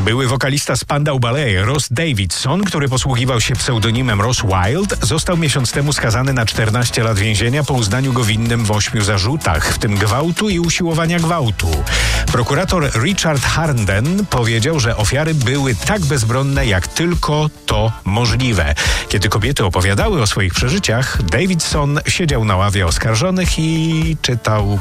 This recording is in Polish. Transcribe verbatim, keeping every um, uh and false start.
Były wokalista Spandau Ballet Ross Davidson, który posługiwał się pseudonimem Ross Wild, został miesiąc temu skazany na czternaście lat więzienia po uznaniu go winnym w ośmiu zarzutach, w tym gwałtu i usiłowania gwałtu. Prokurator Richard Harnden powiedział, że ofiary były tak bezbronne, jak tylko to możliwe. Kiedy kobiety opowiadały o swoich przeżyciach, Davidson siedział na ławie oskarżonych i czytał